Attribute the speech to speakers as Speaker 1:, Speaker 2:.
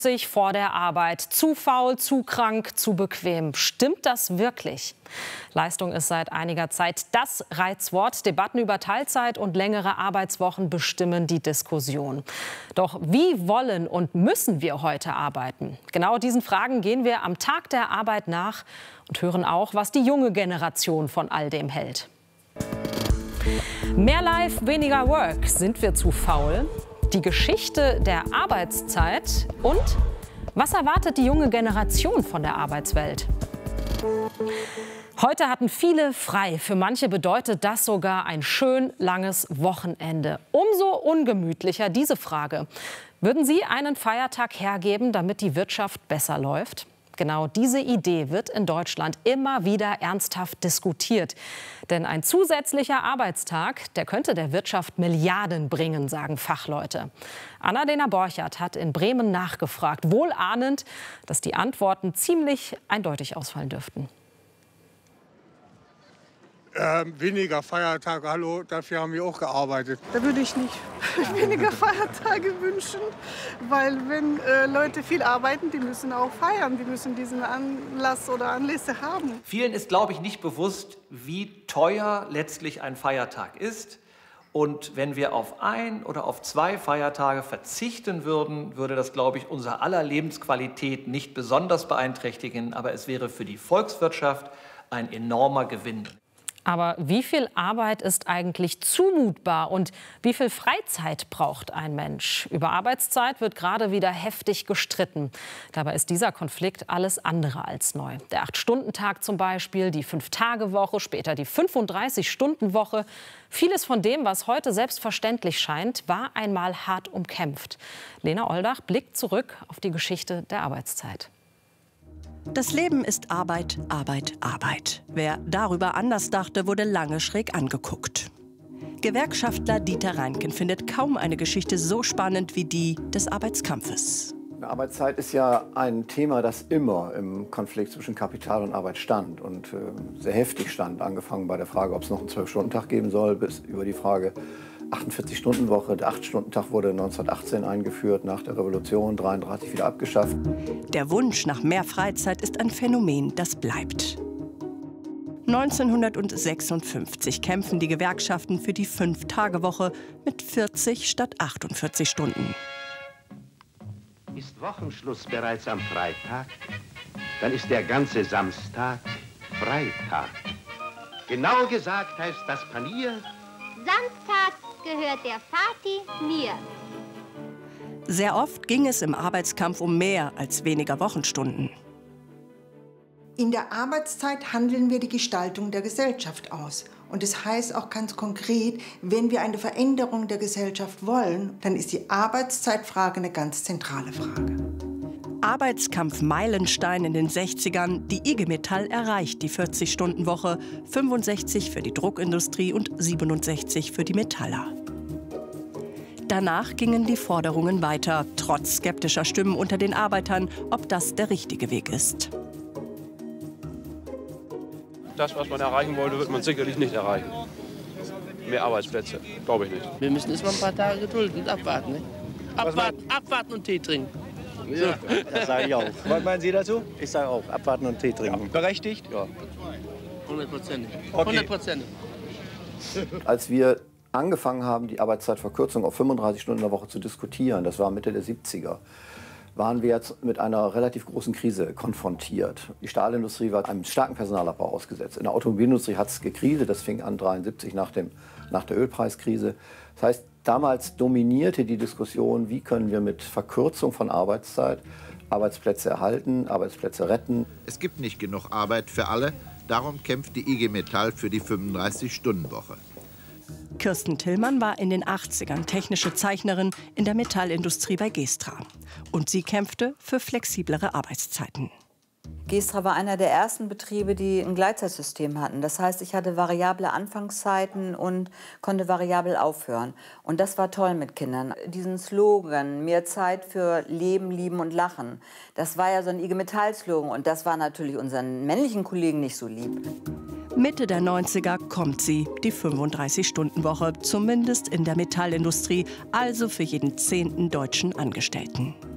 Speaker 1: Sich vor der Arbeit. Zu faul, zu krank, zu bequem. Stimmt das wirklich? Leistung ist seit einiger Zeit das Reizwort. Debatten über Teilzeit und längere Arbeitswochen bestimmen die Diskussion. Doch wie wollen und müssen wir heute arbeiten? Genau diesen Fragen gehen wir am Tag der Arbeit nach und hören auch, was die junge Generation von all dem hält. Mehr Life, weniger Work. Sind wir zu faul? Die Geschichte der Arbeitszeit und was erwartet die junge Generation von der Arbeitswelt? Heute hatten viele frei. Für manche bedeutet das sogar ein schön langes Wochenende. Umso ungemütlicher diese Frage. Würden Sie einen Feiertag hergeben, damit die Wirtschaft besser läuft? Genau diese Idee wird in Deutschland immer wieder ernsthaft diskutiert. Denn ein zusätzlicher Arbeitstag, der könnte der Wirtschaft Milliarden bringen, sagen Fachleute. Annalena Borchert hat in Bremen nachgefragt, wohl ahnend, dass die Antworten ziemlich eindeutig ausfallen dürften.
Speaker 2: Weniger Feiertage, hallo, dafür haben wir auch gearbeitet.
Speaker 3: Da würde ich nicht weniger Feiertage wünschen, weil wenn Leute viel arbeiten, die müssen auch feiern, die müssen diesen Anlass oder Anlässe haben.
Speaker 4: Vielen ist, glaube ich, nicht bewusst, wie teuer letztlich ein Feiertag ist. Und wenn wir auf ein oder auf 2 Feiertage verzichten würden, würde das, glaube ich, unser aller Lebensqualität nicht besonders beeinträchtigen. Aber es wäre für die Volkswirtschaft ein enormer Gewinn.
Speaker 1: Aber wie viel Arbeit ist eigentlich zumutbar und wie viel Freizeit braucht ein Mensch? Über Arbeitszeit wird gerade wieder heftig gestritten. Dabei ist dieser Konflikt alles andere als neu. Der 8-Stunden-Tag zum Beispiel, die 5-Tage-Woche, später die 35-Stunden-Woche. Vieles von dem, was heute selbstverständlich scheint, war einmal hart umkämpft. Lena Oldach blickt zurück auf die Geschichte der Arbeitszeit.
Speaker 5: Das Leben ist Arbeit, Arbeit, Arbeit. Wer darüber anders dachte, wurde lange schräg angeguckt. Gewerkschaftler Dieter Reinken findet kaum eine Geschichte so spannend wie die des Arbeitskampfes.
Speaker 6: Arbeitszeit ist ja ein Thema, das immer im Konflikt zwischen Kapital und Arbeit stand und sehr heftig stand, angefangen bei der Frage, ob es noch einen 12-Stunden-Tag geben soll, bis über die Frage 48-Stunden-Woche. Der 8-Stunden-Tag wurde 1918 eingeführt, nach der Revolution 1933 wieder abgeschafft.
Speaker 5: Der Wunsch nach mehr Freizeit ist ein Phänomen, das bleibt. 1956 kämpfen die Gewerkschaften für die 5-Tage-Woche mit 40 statt 48 Stunden.
Speaker 7: Ist Wochenschluss bereits am Freitag, dann ist der ganze Samstag Freitag. Genau gesagt heißt das Panier:
Speaker 8: Samstag gehört der Vati mir.
Speaker 5: Sehr oft ging es im Arbeitskampf um mehr als weniger Wochenstunden.
Speaker 9: In der Arbeitszeit handeln wir die Gestaltung der Gesellschaft aus. Und das heißt auch ganz konkret, wenn wir eine Veränderung der Gesellschaft wollen, dann ist die Arbeitszeitfrage eine ganz zentrale Frage.
Speaker 5: Arbeitskampf-Meilenstein in den 60ern. Die IG Metall erreicht die 40-Stunden-Woche, 65 für die Druckindustrie und 67 für die Metaller. Danach gingen die Forderungen weiter, trotz skeptischer Stimmen unter den Arbeitern, ob das der richtige Weg ist.
Speaker 10: Das, was man erreichen wollte, wird man sicherlich nicht erreichen. Mehr Arbeitsplätze, glaube ich nicht.
Speaker 11: Wir müssen jetzt mal ein paar Tage gedulden und abwarten. Ne? Abwarten und Tee trinken.
Speaker 12: Ja, das sage ich auch. Was meinen Sie dazu? Ich sage auch, abwarten und Tee trinken. Ja, berechtigt? Ja.
Speaker 11: 100%.
Speaker 12: Okay.
Speaker 11: 100%.
Speaker 6: Als wir angefangen haben, die Arbeitszeitverkürzung auf 35 Stunden in der Woche zu diskutieren, das war Mitte der 70er, waren wir jetzt mit einer relativ großen Krise konfrontiert. Die Stahlindustrie war einem starken Personalabbau ausgesetzt. In der Automobilindustrie hat es gekriselt, das fing an 1973 nach der Ölpreiskrise. Das heißt, damals dominierte die Diskussion, wie können wir mit Verkürzung von Arbeitszeit Arbeitsplätze erhalten, Arbeitsplätze retten.
Speaker 13: Es gibt nicht genug Arbeit für alle, darum kämpft die IG Metall für die 35-Stunden-Woche.
Speaker 5: Kirsten Tillmann war in den 80ern technische Zeichnerin in der Metallindustrie bei Gestra. Und sie kämpfte für flexiblere Arbeitszeiten.
Speaker 14: Gestra war einer der ersten Betriebe, die ein Gleitzeitsystem hatten. Das heißt, ich hatte variable Anfangszeiten und konnte variabel aufhören. Und das war toll mit Kindern. Diesen Slogan, mehr Zeit für Leben, Lieben und Lachen, das war ja so ein IG Metall-Slogan. Und das war natürlich unseren männlichen Kollegen nicht so lieb.
Speaker 5: Mitte der 90er kommt sie, die 35-Stunden-Woche, zumindest in der Metallindustrie, also für jeden 10. deutschen Angestellten.